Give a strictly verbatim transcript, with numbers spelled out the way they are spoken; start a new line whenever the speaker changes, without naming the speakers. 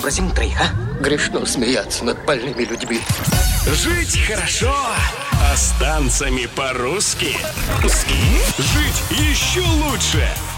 сообразим троих, а? Грешно смеяться над больными людьми.
Жить хорошо, а с танцами по-русски. Жить еще лучше.